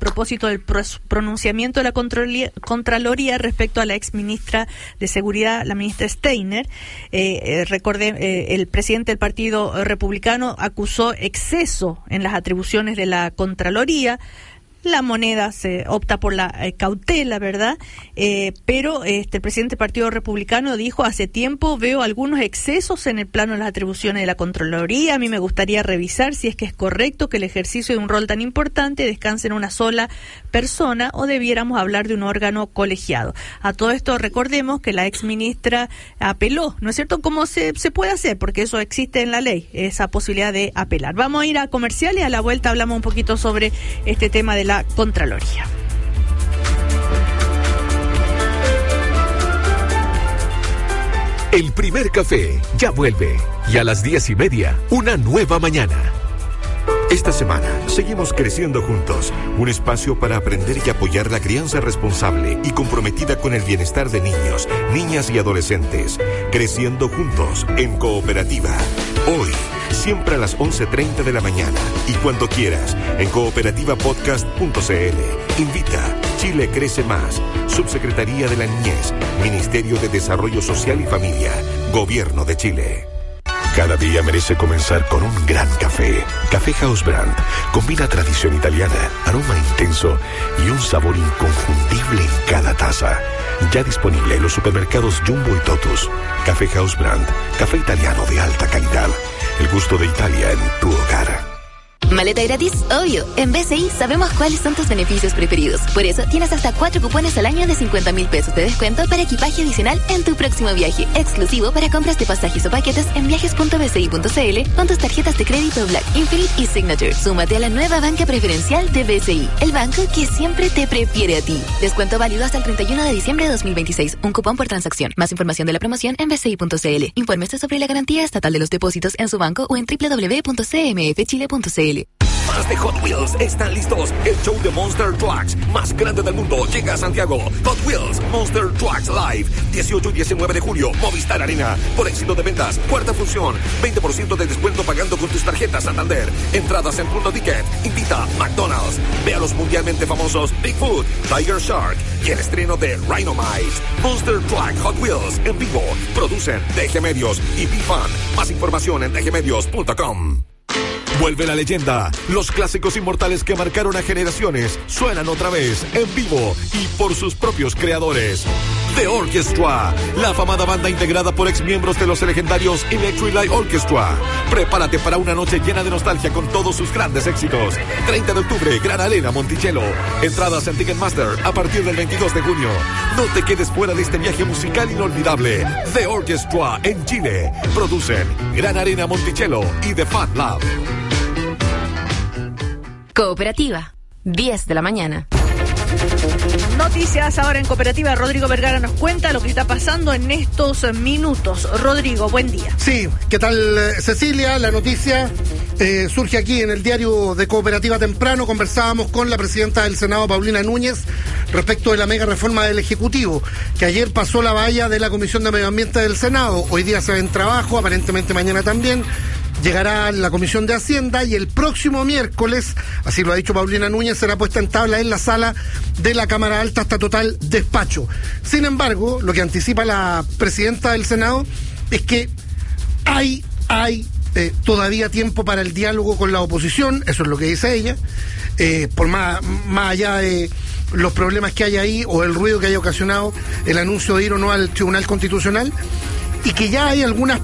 propósito del pronunciamiento de la Contraloría respecto a la ex ministra de Seguridad, la ministra Steiner. El presidente del Partido Republicano acusó exceso en las atribuciones de la Contraloría. La moneda se opta por la cautela, ¿verdad? Pero el presidente del Partido Republicano dijo: hace tiempo veo algunos excesos en el plano de las atribuciones de la Contraloría. A mí me gustaría revisar si es que es correcto que el ejercicio de un rol tan importante descanse en una sola persona o debiéramos hablar de un órgano colegiado. A todo esto recordemos que la exministra apeló, ¿no es cierto? ¿Cómo se puede hacer? Porque eso existe en la ley, esa posibilidad de apelar. Vamos a ir a comercial y a la vuelta hablamos un poquito sobre este tema de la Contraloría. El primer café ya vuelve y a las 10:30 una nueva mañana. Esta semana seguimos creciendo juntos, un espacio para aprender y apoyar la crianza responsable y comprometida con el bienestar de niños, niñas y adolescentes. Creciendo juntos en Cooperativa. Hoy, siempre a las 11:30 de la mañana y cuando quieras en cooperativapodcast.cl. Invita Chile Crece Más, Subsecretaría de la Niñez, Ministerio de Desarrollo Social y Familia, Gobierno de Chile. Cada día merece comenzar con un gran café. Café House Brand combina tradición italiana, aroma intenso y un sabor inconfundible en cada taza. Ya disponible en los supermercados Jumbo y Totus. Café House Brand, café italiano de alta calidad. El gusto de Italia en tu hogar. Maleta gratis, obvio. En BCI sabemos cuáles son tus beneficios preferidos. Por eso tienes hasta 4 cupones al año de 50,000 pesos de descuento para equipaje adicional en tu próximo viaje. Exclusivo para compras de pasajes o paquetes en viajes.bci.cl con tus tarjetas de crédito Black, Infinite y Signature. Súmate a la nueva banca preferencial de BCI, el banco que siempre te prefiere a ti. Descuento válido hasta el 31 de diciembre de 2026. Un cupón por transacción. Más información de la promoción en bci.cl. Infórmese sobre la garantía estatal de los depósitos en su banco o en www.cmfchile.cl. Más de Hot Wheels están listos. El show de Monster Trucks más grande del mundo llega a Santiago. Hot Wheels Monster Trucks Live, 18 y 19 de julio, Movistar Arena. Por éxito de ventas, cuarta función, 20% de descuento pagando con tus tarjetas Santander. Entradas en Punto Ticket. Invita McDonald's. Ve a los mundialmente famosos Bigfoot, Tiger Shark y el estreno de Rhinomite. Monster Truck Hot Wheels en vivo. Producen DG Medios y BFun. Más información en dgmedios.com. Vuelve la leyenda. Los clásicos inmortales que marcaron a generaciones suenan otra vez en vivo y por sus propios creadores. The Orchestra, la afamada banda integrada por exmiembros de los legendarios Electric Light Orchestra. Prepárate para una noche llena de nostalgia con todos sus grandes éxitos. 30 de octubre, Gran Arena, Monticello. Entradas en Ticketmaster a partir del 22 de junio. No te quedes fuera de este viaje musical inolvidable. The Orchestra en Chile. Producen Gran Arena, Monticello y The Fat Lab. Cooperativa, 10 de la mañana. Noticias ahora en Cooperativa. Rodrigo Vergara nos cuenta lo que está pasando en estos minutos. Rodrigo, buen día. Sí, ¿qué tal, Cecilia? La noticia surge aquí en el diario de Cooperativa temprano. Conversábamos con la presidenta del Senado, Paulina Núñez, respecto de la mega reforma del Ejecutivo, que ayer pasó la valla de la Comisión de Medio Ambiente del Senado. Hoy día se ve en trabajo, aparentemente mañana también. Llegará la Comisión de Hacienda y el próximo miércoles, así lo ha dicho Paulina Núñez, será puesta en tabla en la sala de la Cámara Alta hasta total despacho. Sin embargo, lo que anticipa la presidenta del Senado es que hay todavía tiempo para el diálogo con la oposición, eso es lo que dice ella, por más allá de los problemas que hay ahí o el ruido que haya ocasionado el anuncio de ir o no al Tribunal Constitucional, y que ya hay algunas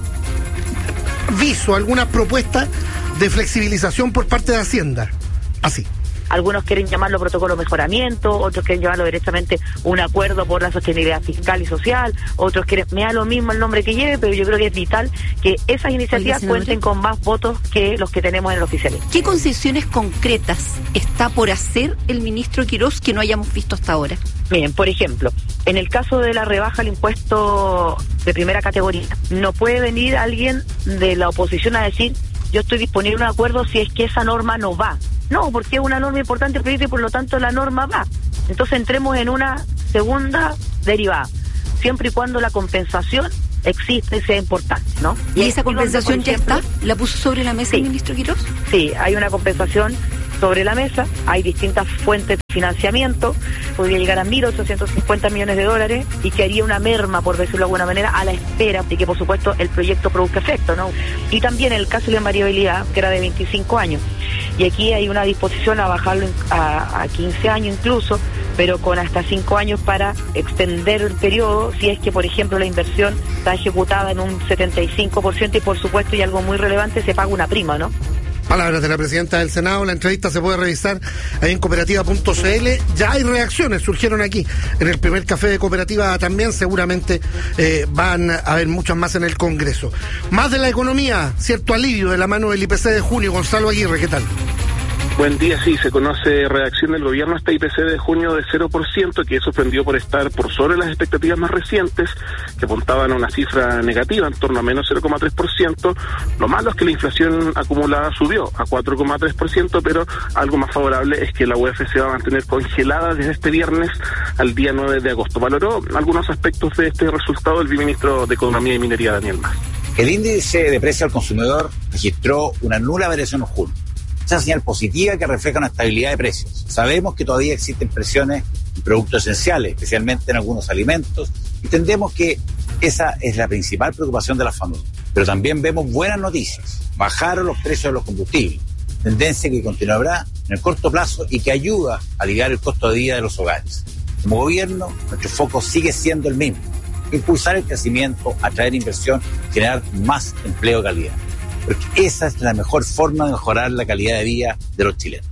propuestas de flexibilización por parte de Hacienda. Así. Algunos quieren llamarlo protocolo de mejoramiento, otros quieren llamarlo directamente un acuerdo por la sostenibilidad fiscal y social, otros quieren, me da lo mismo el nombre que lleve, pero yo creo que es vital que esas iniciativas cuenten con más votos que los que tenemos en el oficialismo. ¿Qué concesiones concretas está por hacer el ministro Quirós que no hayamos visto hasta ahora? Miren, por ejemplo, en el caso de la rebaja al impuesto de primera categoría, no puede venir alguien de la oposición a decir yo estoy disponible a un acuerdo si es que esa norma no va. No, porque es una norma importante el proyecto y por lo tanto la norma va. Entonces entremos en una segunda derivada, siempre y cuando la compensación existe y sea importante, ¿no? ¿Y esa compensación ya está? ¿La puso sobre la mesa el ministro Quirós? Sí, hay una compensación sobre la mesa. Hay distintas fuentes de financiamiento, podría llegar a 1.850 millones de dólares y que haría una merma, por decirlo de alguna manera, a la espera de que, por supuesto, el proyecto produzca efecto, ¿no? Y también el caso de la variabilidad, que era de 25 años. Y aquí hay una disposición a bajarlo a 15 años incluso, pero con hasta 5 años para extender el periodo, si es que, por ejemplo, la inversión está ejecutada en un 75% y, por supuesto, y algo muy relevante, se paga una prima, ¿no? Palabras de la presidenta del Senado. La entrevista se puede revisar ahí en cooperativa.cl. Ya hay reacciones, surgieron aquí en el primer café de Cooperativa también. Seguramente van a haber muchas más en el Congreso. Más de la economía, cierto alivio de la mano del IPC de junio. Gonzalo Aguirre, ¿qué tal? Buen día, sí, se conoce reacción del gobierno a este IPC de junio de 0%, que sorprendió por estar por sobre las expectativas más recientes, que apuntaban a una cifra negativa, en torno a menos 0,3%. Lo malo es que la inflación acumulada subió a 4,3%, pero algo más favorable es que la UEF se va a mantener congelada desde este viernes al día 9 de agosto. Valoró algunos aspectos de este resultado el viceministro de Economía y Minería, Daniel Mas. El índice de precio al consumidor registró una nula variación en junio. Esa señal positiva que refleja una estabilidad de precios. Sabemos que todavía existen presiones en productos esenciales, especialmente en algunos alimentos, y entendemos que esa es la principal preocupación de las familias. Pero también vemos buenas noticias. Bajaron los precios de los combustibles, tendencia que continuará en el corto plazo y que ayuda a aliviar el costo de vida de los hogares. Como gobierno, nuestro foco sigue siendo el mismo: impulsar el crecimiento, atraer inversión, generar más empleo de calidad. Porque esa es la mejor forma de mejorar la calidad de vida de los chilenos.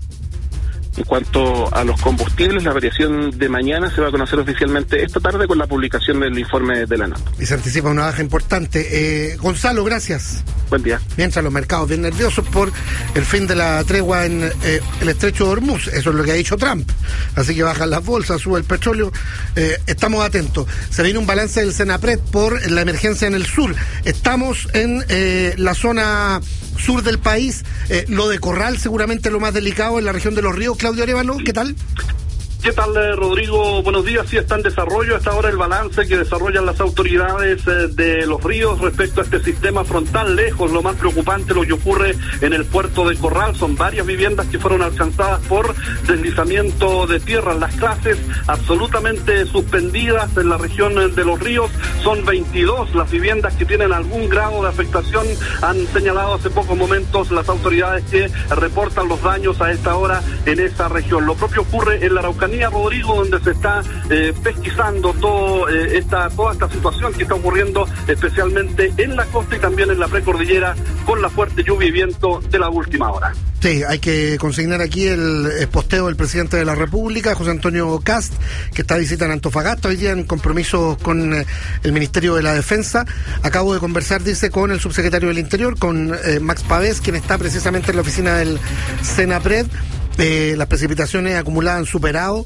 En cuanto a los combustibles, la variación de mañana se va a conocer oficialmente esta tarde con la publicación del informe de la nota. Y se anticipa una baja importante. Gonzalo, gracias. Buen día. Mientras los mercados bien nerviosos por el fin de la tregua en el estrecho de Hormuz, eso es lo que ha dicho Trump. Así que bajan las bolsas, sube el petróleo. Estamos atentos. Se viene un balance del Senapred por la emergencia en el sur. Estamos en la zona sur del país. Lo de Corral seguramente lo más delicado en la región de Los Ríos. Claudio Arévalo, ¿qué tal? ¿Qué tal, Rodrigo? Buenos días. Sí, está en desarrollo hasta ahora el balance que desarrollan las autoridades de Los Ríos respecto a este sistema frontal. Lejos, lo más preocupante, lo que ocurre en el puerto de Corral. Son varias viviendas que fueron alcanzadas por deslizamiento de tierra. Las clases absolutamente suspendidas en la región de Los Ríos. Son 22 las viviendas que tienen algún grado de afectación. Han señalado hace pocos momentos las autoridades que reportan los daños a esta hora en esa región. Lo propio ocurre en la Araucanía, Rodrigo, donde se está pesquisando toda esta situación que está ocurriendo especialmente en la costa y también en la precordillera con la fuerte lluvia y viento de la última hora. Sí, hay que consignar aquí el posteo del presidente de la República, José Antonio Kast, que está de visita en Antofagasta hoy día en compromiso con el Ministerio de la Defensa. Acabo de conversar, dice, con el subsecretario del Interior, con Max Pavés, quien está precisamente en la oficina del Senapred. Las precipitaciones acumuladas han superado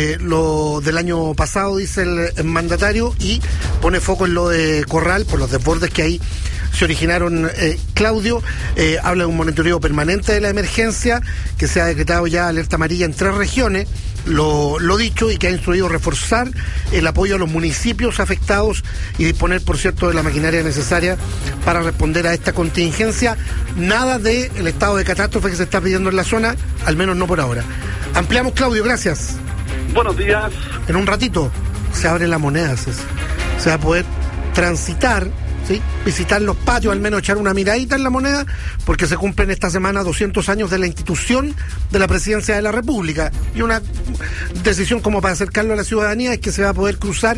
lo del año pasado, dice el mandatario, y pone foco en lo de Corral por los desbordes que ahí se originaron. Claudio habla de un monitoreo permanente de la emergencia, que se ha decretado ya alerta amarilla en 3 regiones, lo dicho, y que ha instruido reforzar el apoyo a los municipios afectados y disponer, por cierto, de la maquinaria necesaria para responder a esta contingencia. Nada del estado de catástrofe que se está pidiendo en la zona, al menos no por ahora. Ampliamos, Claudio, gracias. Buenos días. En un ratito se abre la moneda, se va a poder transitar, ¿sí? Visitar los patios, al menos echar una miradita en la moneda, porque se cumplen esta semana 200 años de la institución de la Presidencia de la República, y una decisión como para acercarlo a la ciudadanía es que se va a poder cruzar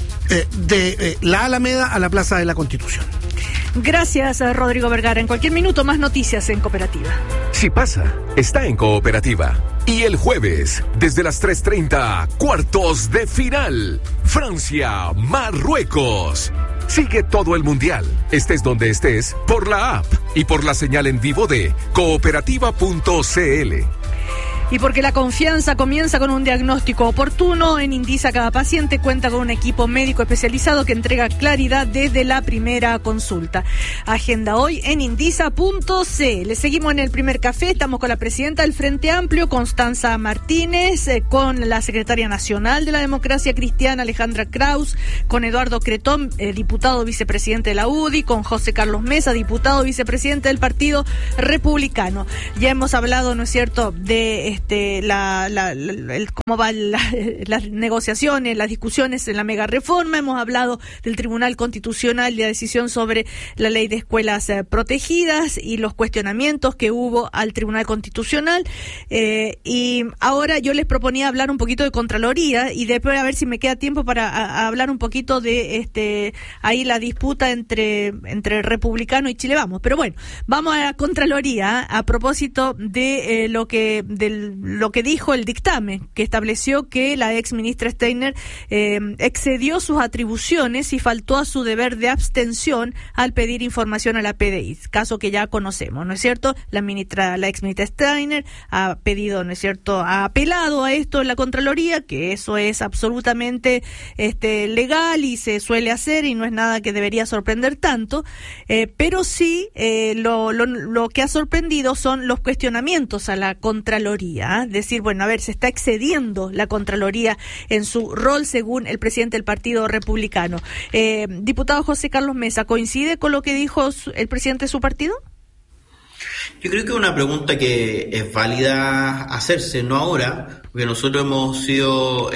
de la Alameda a la Plaza de la Constitución. Gracias, Rodrigo Vergara. En cualquier minuto más noticias en Cooperativa. Si pasa, está en Cooperativa. Y el jueves, desde las 3:30, cuartos de final. Francia, Marruecos. Sigue todo el mundial, estés donde estés, por la app y por la señal en vivo de cooperativa.cl. Y porque la confianza comienza con un diagnóstico oportuno, en Indisa cada paciente cuenta con un equipo médico especializado que entrega claridad desde la primera consulta. Agenda hoy en indisa.c. Le seguimos en el primer café, estamos con la presidenta del Frente Amplio, Constanza Martínez, con la secretaria nacional de la Democracia Cristiana, Alejandra Kraus, con Eduardo Cretón, diputado vicepresidente de la UDI, con José Carlos Mesa, diputado vicepresidente del Partido Republicano. Ya hemos hablado, ¿no es cierto?, de cómo van las negociaciones, las discusiones en la mega reforma. Hemos hablado del Tribunal Constitucional y la decisión sobre la ley de escuelas protegidas y los cuestionamientos que hubo al Tribunal Constitucional. Y ahora yo les proponía hablar un poquito de Contraloría y después a ver si me queda tiempo para hablar un poquito de ahí la disputa entre Republicano y Chile Vamos. Pero bueno, vamos a la Contraloría a propósito de lo que dijo el dictamen, que estableció que la ex ministra Steiner excedió sus atribuciones y faltó a su deber de abstención al pedir información a la PDI, caso que ya conocemos, ¿no es cierto? La ex ministra Steiner ha pedido, ¿no es cierto?, ha apelado a esto en la Contraloría, que eso es absolutamente legal y se suele hacer y no es nada que debería sorprender tanto, pero sí lo que ha sorprendido son los cuestionamientos a la Contraloría, decir, bueno, a ver, se está excediendo la Contraloría en su rol según el presidente del Partido Republicano. Diputado José Carlos Mesa, ¿coincide con lo que dijo el presidente de su partido? Yo creo que es una pregunta que es válida hacerse, no ahora, porque nosotros hemos sido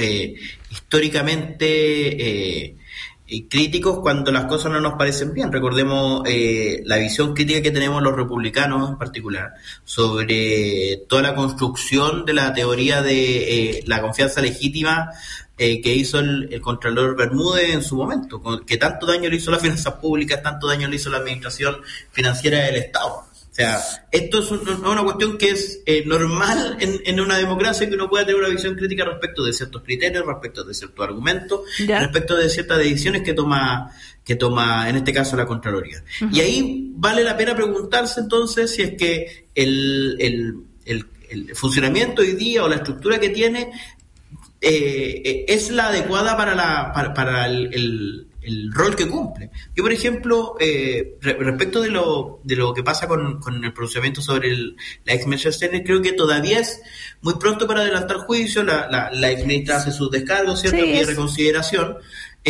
históricamente críticos cuando las cosas no nos parecen bien. Recordemos la visión crítica que tenemos los republicanos en particular sobre toda la construcción de la teoría de la confianza legítima que hizo el Contralor Bermúdez en su momento, que tanto daño le hizo a las finanzas públicas, tanto daño le hizo a la administración financiera del Estado. O sea, esto es una cuestión que es normal en una democracia, que uno pueda tener una visión crítica respecto de ciertos criterios, respecto de ciertos argumentos, respecto de ciertas decisiones que toma en este caso la Contraloría. Uh-huh. Y ahí vale la pena preguntarse entonces si es que el funcionamiento hoy día o la estructura que tiene es la adecuada para el rol que cumple. Yo, por ejemplo, respecto de lo que pasa con el pronunciamiento sobre la ex ministra Steiner, creo que todavía es muy pronto para adelantar juicio. La ex ministra hace sus descargos, ¿cierto? Y reconsideración.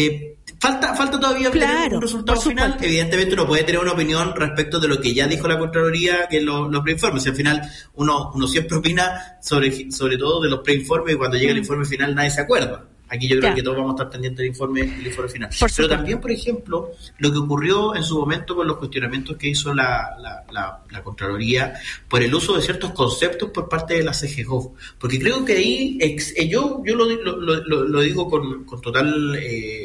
Falta todavía tener un resultado final. Evidentemente uno puede tener una opinión respecto de lo que ya dijo la Contraloría, que los preinformes. Al final uno siempre opina sobre todo de los preinformes, y cuando llega el informe final nadie se acuerda. Aquí yo creo que todos vamos a estar pendientes del informe final. Pero también, por ejemplo, lo que ocurrió en su momento con los cuestionamientos que hizo la Contraloría por el uso de ciertos conceptos por parte de la CGGOV. Porque creo que ahí, yo lo digo con total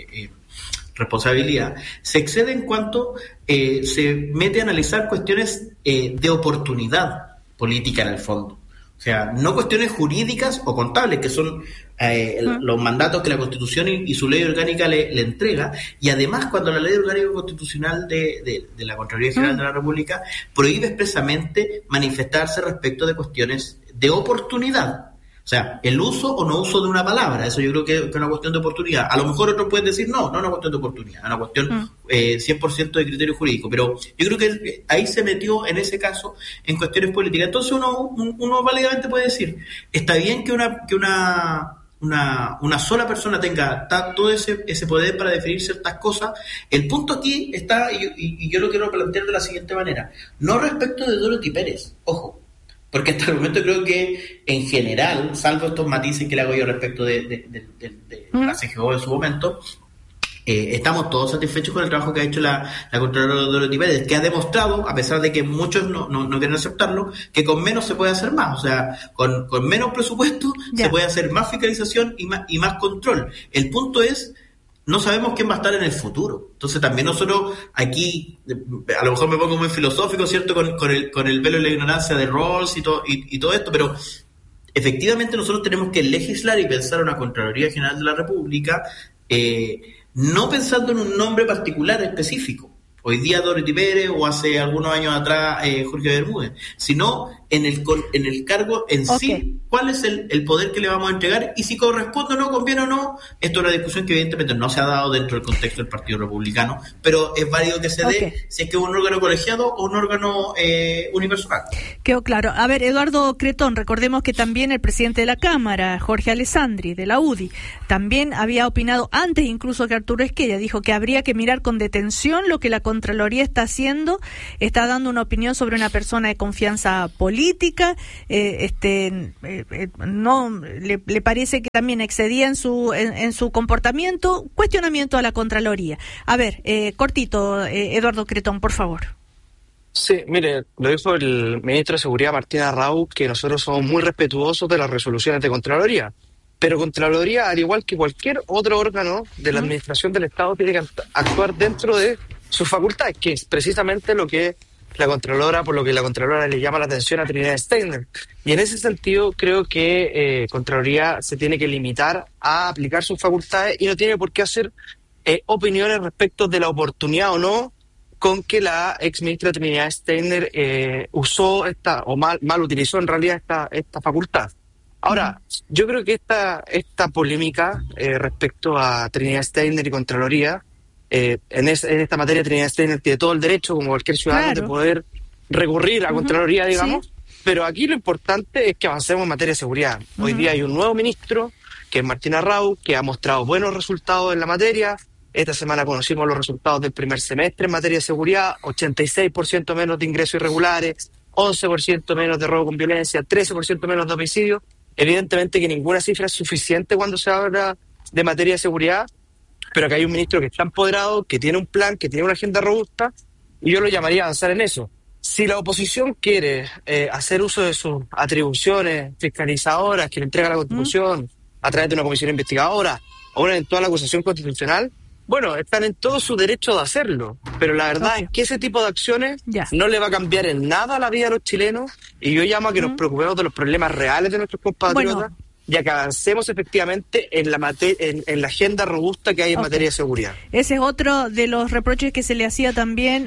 responsabilidad, se excede en cuanto se mete a analizar cuestiones de oportunidad política en el fondo. O sea, no cuestiones jurídicas o contables, que son los mandatos que la Constitución y su ley orgánica le entrega, y además cuando la ley orgánica constitucional de la Contraloría General de la República prohíbe expresamente manifestarse respecto de cuestiones de oportunidad. O sea, el uso o no uso de una palabra, eso yo creo que es una cuestión de oportunidad. A lo mejor otros pueden decir, no es una cuestión de oportunidad, es una cuestión 100% de criterio jurídico, pero yo creo que ahí se metió en ese caso en cuestiones políticas. Entonces uno válidamente puede decir, está bien que una sola persona tenga todo ese poder para definir ciertas cosas. El punto aquí está, y yo lo quiero plantear de la siguiente manera, no respecto de Dorothy Pérez, ojo, porque hasta el momento creo que en general, salvo estos matices que le hago yo respecto de la CGO en su momento, estamos todos satisfechos con el trabajo que ha hecho la Contralora Dorothy Pérez, que ha demostrado, a pesar de que muchos no quieren aceptarlo, que con menos se puede hacer más. O sea, con menos presupuesto se puede hacer más fiscalización y más control. El punto es, no sabemos quién va a estar en el futuro. Entonces también nosotros aquí, a lo mejor me pongo muy filosófico, ¿cierto?, con el velo de la ignorancia de Rawls y todo esto, pero efectivamente nosotros tenemos que legislar y pensar una Contraloría General de la República, no pensando en un nombre particular específico, hoy día Dorothy Pérez o hace algunos años atrás Jorge Bermúdez, sino en el cargo en sí, cuál es el poder que le vamos a entregar y si corresponde o no, conviene o no. Esto es una discusión que evidentemente no se ha dado dentro del contexto del Partido Republicano, pero es válido que se dé si es que es un órgano colegiado o un órgano unipersonal. Quedó claro. A ver, Eduardo Cretón, recordemos que también el presidente de la Cámara, Jorge Alessandri, de la UDI, también había opinado antes incluso que Arturo Esquella, dijo que habría que mirar con detención lo que la Contraloría está haciendo, está dando una opinión sobre una persona de confianza política, no le parece que también excedía en su comportamiento, cuestionamiento a la Contraloría. A ver, cortito, Eduardo Cretón, por favor. Sí, mire, lo dijo el ministro de Seguridad, Martín Arrau, que nosotros somos muy respetuosos de las resoluciones de Contraloría, pero Contraloría, al igual que cualquier otro órgano de la administración del Estado, tiene que actuar dentro de sus facultades, que es precisamente lo que la Contralora, por lo que la Contralora le llama la atención a Trinidad Steiner. Y en ese sentido creo que Contraloría se tiene que limitar a aplicar sus facultades y no tiene por qué hacer opiniones respecto de la oportunidad o no con que la ex ministra Trinidad Steiner usó mal utilizó en realidad esta facultad. Ahora, yo creo que esta polémica respecto a Trinidad Steiner y Contraloría, en esta materia Trinidad Steiner tiene todo el derecho, como cualquier ciudadano, de poder recurrir a Contraloría, digamos, pero aquí lo importante es que avancemos en materia de seguridad. Hoy día hay un nuevo ministro, que es Martín Arrau, que ha mostrado buenos resultados en la materia. Esta semana conocimos los resultados del primer semestre en materia de seguridad: 86% menos de ingresos irregulares, 11% menos de robo con violencia, 13% menos de homicidio. Evidentemente que ninguna cifra es suficiente cuando se habla de materia de seguridad, pero que hay un ministro que está empoderado, que tiene un plan, que tiene una agenda robusta, y yo lo llamaría a avanzar en eso. Si la oposición quiere hacer uso de sus atribuciones fiscalizadoras que le entrega la Constitución a través de una comisión investigadora o una eventual acusación constitucional, bueno, están en todo su derecho de hacerlo, pero la verdad es que ese tipo de acciones no le va a cambiar en nada la vida a los chilenos, y yo llamo a que nos preocupemos de los problemas reales de nuestros compatriotas, y a que avancemos efectivamente en la agenda robusta que hay en materia de seguridad. Ese es otro de los reproches que se le hacía también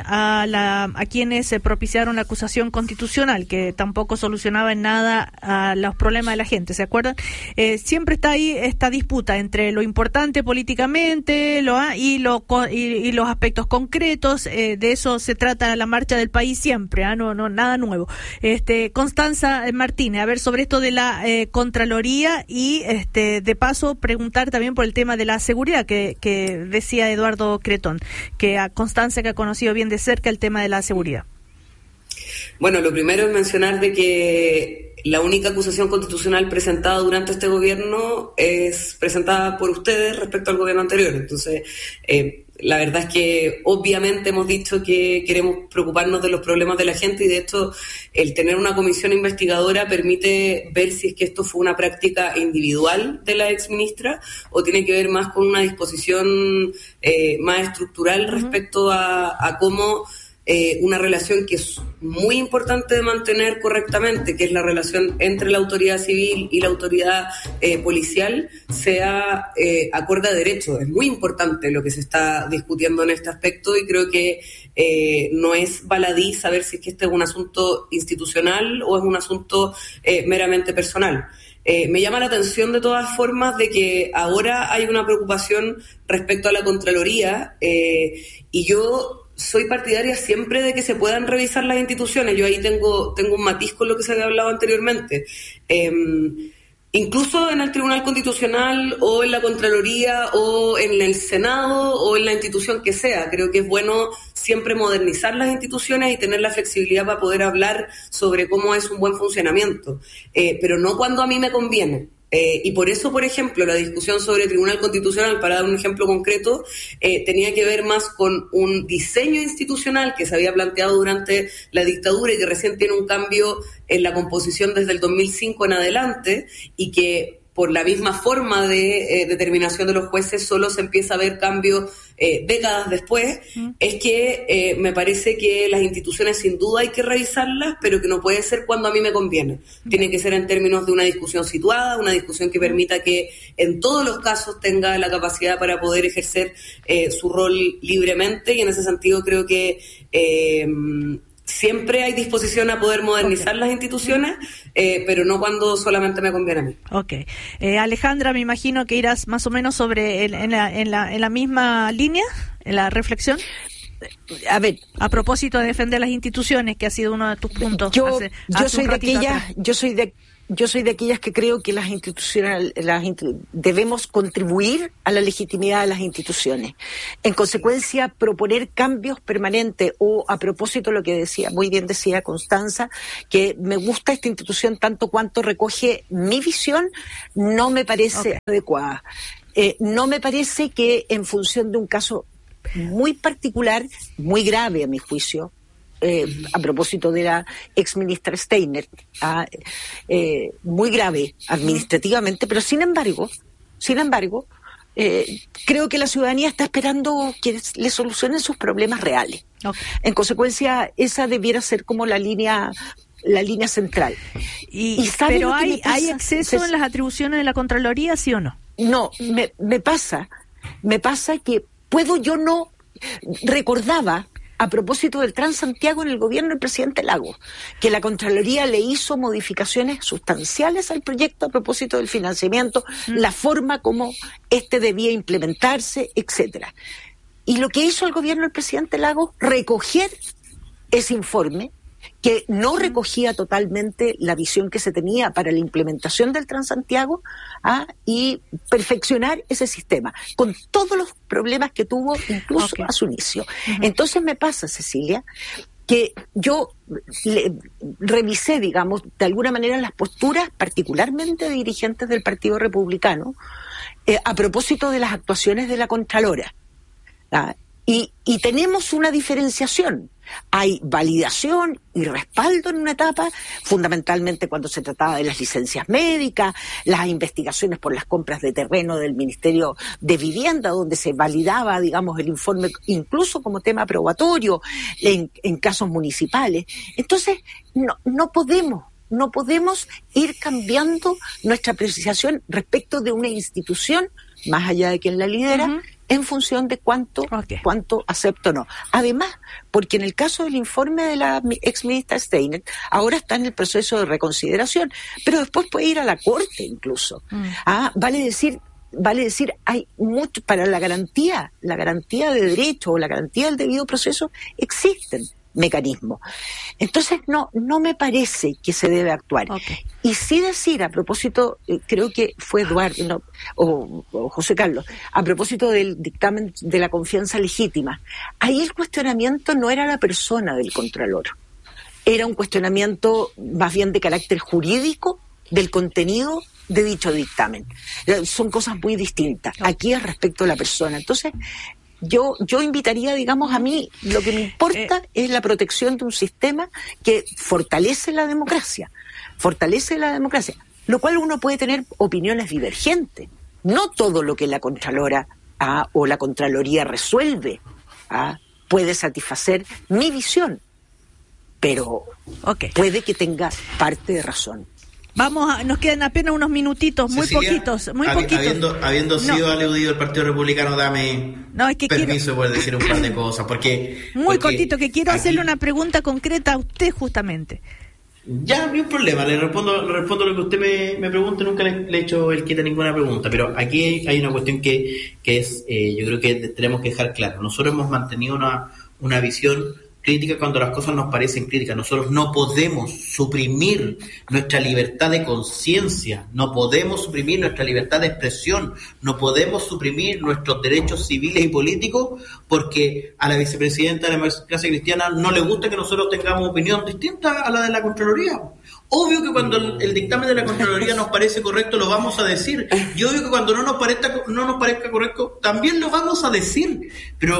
a quienes propiciaron la acusación constitucional, que tampoco solucionaba en nada los problemas de la gente, ¿se acuerdan? Siempre está ahí esta disputa entre lo importante políticamente y los aspectos concretos. De eso se trata la marcha del país siempre, no nada nuevo. Constanza Martínez, a ver, sobre esto de la Contraloría, y de paso preguntar también por el tema de la seguridad que decía Eduardo Cretón, que a Constanza, que ha conocido bien de cerca el tema de la seguridad. Bueno, lo primero es mencionar de que la única acusación constitucional presentada durante este gobierno es presentada por ustedes respecto al gobierno anterior. Entonces, la verdad es que obviamente hemos dicho que queremos preocuparnos de los problemas de la gente, y de hecho el tener una comisión investigadora permite ver si es que esto fue una práctica individual de la exministra o tiene que ver más con una disposición más estructural respecto a cómo una relación que es muy importante de mantener correctamente, que es la relación entre la autoridad civil y la autoridad policial, sea acorde a derecho. Es muy importante lo que se está discutiendo en este aspecto, y creo que no es baladí saber si es que este es un asunto institucional o es un asunto meramente personal. Me llama la atención de todas formas de que ahora hay una preocupación respecto a la Contraloría, y yo soy partidaria siempre de que se puedan revisar las instituciones. Yo ahí tengo un matiz con lo que se había hablado anteriormente. Incluso en el Tribunal Constitucional o en la Contraloría o en el Senado o en la institución que sea. Creo que es bueno siempre modernizar las instituciones y tener la flexibilidad para poder hablar sobre cómo es un buen funcionamiento, pero no cuando a mí me conviene. Y por eso, por ejemplo, la discusión sobre el Tribunal Constitucional, para dar un ejemplo concreto, tenía que ver más con un diseño institucional que se había planteado durante la dictadura y que recién tiene un cambio en la composición desde el 2005 en adelante, y que por la misma forma de determinación de los jueces solo se empieza a ver cambios décadas después, es que me parece que las instituciones sin duda hay que revisarlas, pero que no puede ser cuando a mí me conviene. Tiene que ser en términos de una discusión situada, una discusión que permita que en todos los casos tenga la capacidad para poder ejercer su rol libremente, y en ese sentido creo que siempre hay disposición a poder modernizar las instituciones, pero no cuando solamente me conviene a mí. Okay. Alejandra, me imagino que irás más o menos sobre en la misma línea, en la reflexión. A ver, a propósito de defender las instituciones, que ha sido uno de tus puntos. Yo soy de aquellas que creo que las instituciones, debemos contribuir a la legitimidad de las instituciones. En consecuencia, proponer cambios permanentes, o a propósito lo que muy bien decía Constanza, que me gusta esta institución tanto cuanto recoge mi visión, no me parece adecuada. No me parece que en función de un caso muy particular, muy grave a mi juicio, a propósito de la exministra Steiner, muy grave administrativamente, pero sin embargo, creo que la ciudadanía está esperando que le solucionen sus problemas reales. En consecuencia, esa debiera ser como la línea central. Pero ¿hay exceso en las atribuciones de la Contraloría, sí o no? No, me pasa que yo no recordaba, a propósito del Transantiago en el gobierno del presidente Lagos, que la Contraloría le hizo modificaciones sustanciales al proyecto a propósito del financiamiento, la forma como debía implementarse, etcétera. Y lo que hizo el gobierno del presidente Lagos, recoger ese informe, que no recogía totalmente la visión que se tenía para la implementación del Transantiago, y perfeccionar ese sistema, con todos los problemas que tuvo incluso a su inicio. Entonces me pasa, Cecilia, que yo revisé, digamos, de alguna manera las posturas, particularmente de dirigentes del Partido Republicano, a propósito de las actuaciones de la Contralora. Y tenemos una diferenciación. Hay validación y respaldo en una etapa, fundamentalmente cuando se trataba de las licencias médicas, las investigaciones por las compras de terreno del Ministerio de Vivienda, donde se validaba, digamos, el informe incluso como tema probatorio en casos municipales. Entonces, no podemos ir cambiando nuestra apreciación respecto de una institución, más allá de quien la lidera, en función de cuánto acepto o no. Además, porque en el caso del informe de la exministra Steiner, ahora está en el proceso de reconsideración, pero después puede ir a la Corte incluso. Vale decir, hay mucho para la garantía de derecho o la garantía del debido proceso, existen mecanismos. Entonces no me parece que se debe actuar. Y sí decir, a propósito, creo que fue Eduardo o José Carlos, a propósito del dictamen de la confianza legítima, ahí el cuestionamiento no era la persona del Contralor, era un cuestionamiento más bien de carácter jurídico del contenido de dicho dictamen. Son cosas muy distintas. Aquí es respecto a la persona. Entonces, yo invitaría, digamos, a mí lo que me importa es la protección de un sistema que fortalece la democracia, lo cual uno puede tener opiniones divergentes. No todo lo que la Contralora o la Contraloría resuelve puede satisfacer mi visión, pero puede que tenga parte de razón. Nos quedan apenas unos minutitos, Cecilia, muy poquitos. Habiendo sido aludido el Partido Republicano, dame permiso de poder decir un par de cosas, porque cortito, que quiero hacerle una pregunta concreta a usted justamente. Ya, no hay un problema, le respondo lo que usted me pregunte, nunca le he hecho el quita ninguna pregunta, pero aquí hay una cuestión que es, yo creo que tenemos que dejar claro. Nosotros hemos mantenido una visión crítica cuando las cosas nos parecen críticas. Nosotros no podemos suprimir nuestra libertad de conciencia, no podemos suprimir nuestra libertad de expresión, no podemos suprimir nuestros derechos civiles y políticos porque a la vicepresidenta de la Democracia Cristiana no le gusta que nosotros tengamos opinión distinta a la de la Contraloría. Obvio que cuando el dictamen de la Contraloría nos parece correcto lo vamos a decir, y obvio que cuando no nos parezca correcto también lo vamos a decir, pero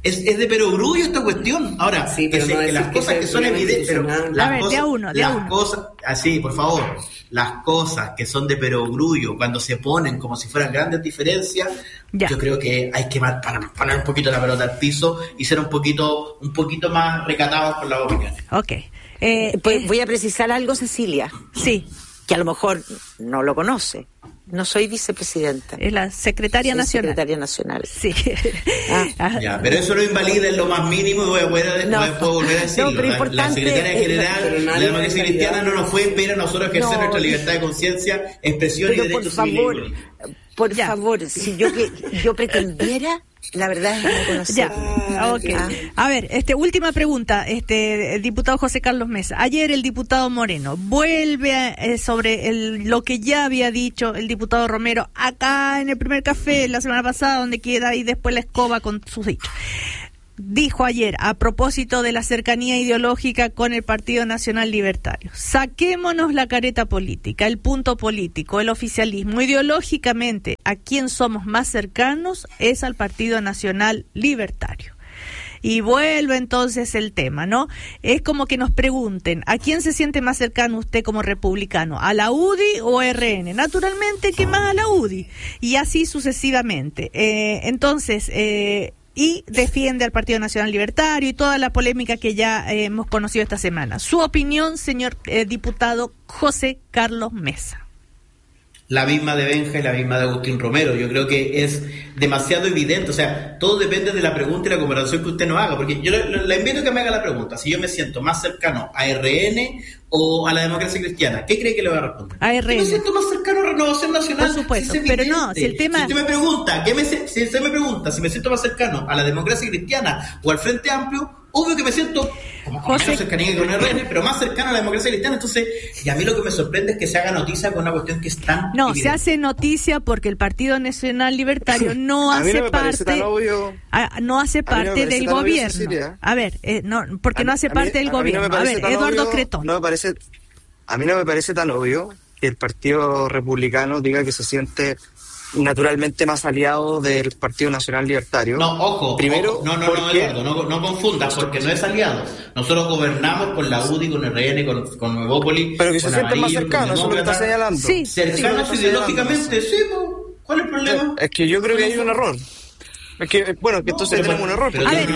Es de perogrullo esta cuestión. Ahora, sí, pero que las cosas que son evidentes, pero las cosas, así, por favor, las cosas que son de perogrullo, cuando se ponen como si fueran grandes diferencias, yo creo que hay que poner un poquito la pelota al piso y ser un poquito más recatados con las opiniones. Okay. Pues voy a precisar algo, Cecilia. Sí. Que a lo mejor no lo conoce. No soy vicepresidenta. Es la secretaria nacional. Secretaria nacional. Sí. Ya, pero eso no invalida en lo más mínimo y puedo volver a decirlo. No, pero la secretaria general de la democracia cristiana no nos fue impera a nosotros ejercer nuestra libertad de conciencia, expresión y derecho civil. Por favor, si yo pretendiera, la verdad es que no conocer. Okay. A ver, última pregunta, el diputado José Carlos Mesa. Ayer el diputado Moreno vuelve sobre lo que ya había dicho el diputado Romero acá en el primer café la semana pasada, donde queda y después la escoba con sus dichos. Dijo ayer, a propósito de la cercanía ideológica con el Partido Nacional Libertario: saquémonos la careta política, el punto político, el oficialismo. Ideológicamente, a quien somos más cercanos es al Partido Nacional Libertario. Y vuelve entonces el tema, ¿no? Es como que nos pregunten, ¿a quién se siente más cercano usted como republicano? ¿A la UDI o a RN? Naturalmente que más a la UDI. Y así sucesivamente. Y defiende al Partido Nacional Libertario y toda la polémica que ya hemos conocido esta semana. Su opinión, señor diputado José Carlos Mesa. La misma de Benja y la misma de Agustín Romero. Yo creo que es demasiado evidente. O sea, todo depende de la pregunta y la comparación que usted nos haga. Porque yo le invito a que me haga la pregunta. Si yo me siento más cercano a RN o a la democracia cristiana, ¿qué cree que le voy a responder? A RN. Yo me siento más cercano a Renovación Nacional. Por supuesto, pero no, si el tema... Si usted me pregunta, si me siento más cercano a la democracia cristiana o al Frente Amplio, obvio que me siento con menos cercanía con RN, pero más cercano a la democracia cristiana. Entonces, y a mí lo que me sorprende es que se haga noticia con una cuestión que es tan evidente. Se hace noticia porque el Partido Nacional Libertario no hace parte del gobierno. A ver, porque no hace parte del gobierno. A ver, Eduardo Cretón. A mí no me parece tan obvio que el Partido Republicano diga que se siente naturalmente más aliado del Partido Nacional Libertario. No, ojo. Primero, Eduardo, no confundas, porque no es aliado. Nosotros gobernamos con la UDI, con RN, con Nuevópolis. Pero que se sienten más cercanos, eso es lo que está señalando. Sí, cercanos ideológicamente, sí, ¿cuál es el problema? Es que yo creo que hay un error. Es que, que entonces tenemos un error. A ver,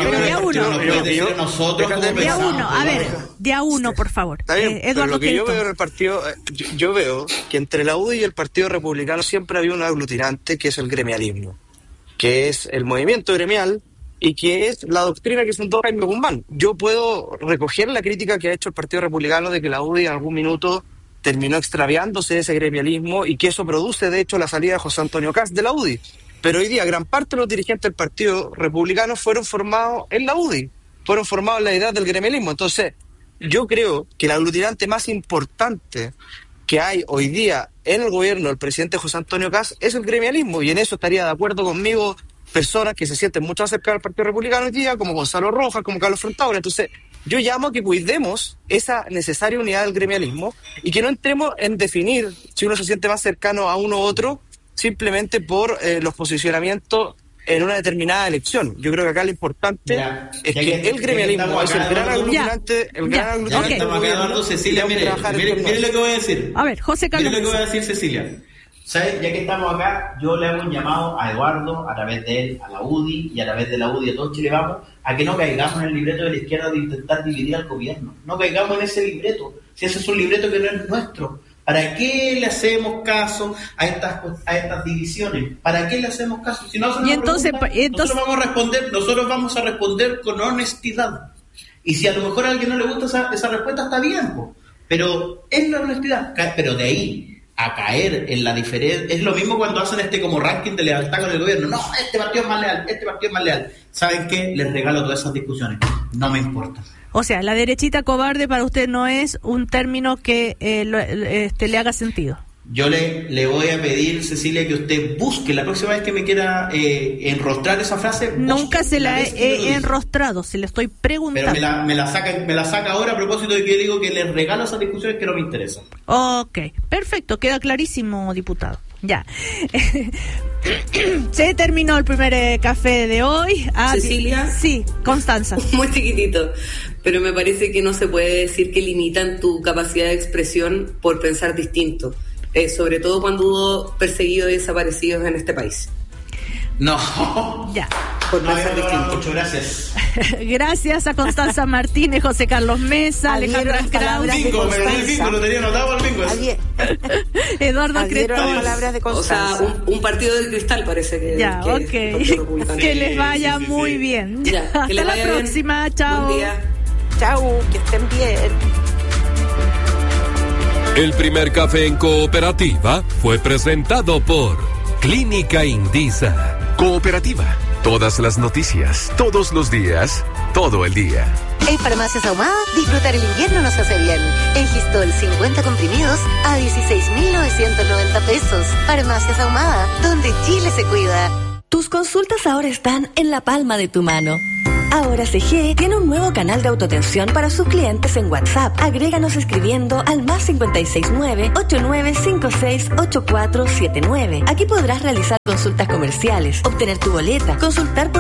de a uno, por favor. Está bien, pero lo que yo veo en el partido, yo veo que entre la UDI y el Partido Republicano siempre había un aglutinante, que es el gremialismo, que es el movimiento gremial y que es la doctrina que sentó Jaime Guzmán. Yo puedo recoger la crítica que ha hecho el Partido Republicano de que la UDI en algún minuto terminó extraviándose de ese gremialismo y que eso produce, de hecho, la salida de José Antonio Kast de la UDI. Pero hoy día gran parte de los dirigentes del Partido Republicano fueron formados en la UDI, fueron formados en la idea del gremialismo. Entonces, yo creo que el aglutinante más importante que hay hoy día en el gobierno del presidente José Antonio Kast es el gremialismo, y en eso estaría de acuerdo conmigo personas que se sienten mucho más cerca del Partido Republicano hoy día, como Gonzalo Rojas, como Carlos Frontaura. Entonces, yo llamo a que cuidemos esa necesaria unidad del gremialismo y que no entremos en definir si uno se siente más cercano a uno u otro simplemente por los posicionamientos en una determinada elección. Yo creo que acá lo importante es que el gremialismo es el gran aglutinante, Cecilia, mire lo que voy a decir. A ver, José Carlos. Mire lo que voy a decir, Cecilia. ¿Sabes? Ya que estamos acá, yo le hago un llamado a Eduardo, a través de él, a la UDI, y a través de la UDI a todo Chile Vamos, a que no caigamos en el libreto de la izquierda de intentar dividir al gobierno. No caigamos en ese libreto. Si ese es un libreto que no es nuestro. ¿Para qué le hacemos caso a estas divisiones? ¿Para qué le hacemos caso? Si no hacemos nosotros vamos a responder con honestidad. Y si a lo mejor a alguien no le gusta esa respuesta, está bien, pero es la honestidad. Pero de ahí a caer en la diferencia, es lo mismo cuando hacen como ranking de lealtad con el gobierno. No, este partido es más leal, este partido es más leal. ¿Saben qué? Les regalo todas esas discusiones. No me importa. O sea, la derechita cobarde para usted no es un término que le haga sentido. Yo le voy a pedir, Cecilia, que usted busque la próxima vez que me quiera enrostrar esa frase. Nunca se la he enrostrado, se le estoy preguntando. Pero me la saca ahora a propósito de que yo digo que les regalo esas discusiones que no me interesan. Ok, perfecto, queda clarísimo, diputado. Ya. Se terminó el primer café de hoy. Cecilia. Sí, Constanza. Muy chiquitito, pero me parece que no se puede decir que limitan tu capacidad de expresión por pensar distinto, sobre todo cuando hubo perseguidos y desaparecidos en este país. No. Ya. Por pensar distinto. Muchas gracias. Gracias a Constanza Martínez, José Carlos Mesa, Alejandra Kraus. Bingo, lo tenía anotado al bingo. Eduardo Cretón. Palabras de Constanza. O sea, un partido del cristal parece que... Ya, ok. Que les vaya muy bien. Ya, hasta les vaya la próxima. Bien. Chao. Buen día. Chao, que estén bien. El primer café en Cooperativa fue presentado por Clínica Indisa. Cooperativa. Todas las noticias, todos los días, todo el día. En Farmacias Ahumada, disfrutar el invierno nos hace bien. En Gistol, 50 comprimidos a 16.990 pesos. Farmacias Ahumada, donde Chile se cuida. Tus consultas ahora están en la palma de tu mano. Ahora CG tiene un nuevo canal de autoatención para sus clientes en WhatsApp. Agréganos escribiendo al +569 8956 8479. Aquí podrás realizar consultas comerciales, obtener tu boleta, consultar por